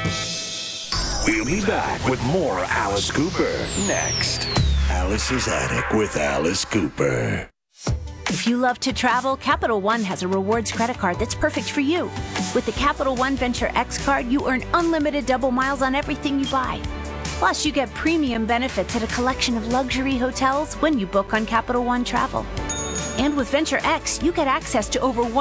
We'll be back with more Alice Cooper next. Alice's Attic with Alice Cooper. If you love to travel, Capital One has a rewards credit card that's perfect for you. With the Capital One Venture X card, you earn unlimited double miles on everything you buy. Plus, you get premium benefits at a collection of luxury hotels when you book on Capital One Travel. And with Venture X, you get access to over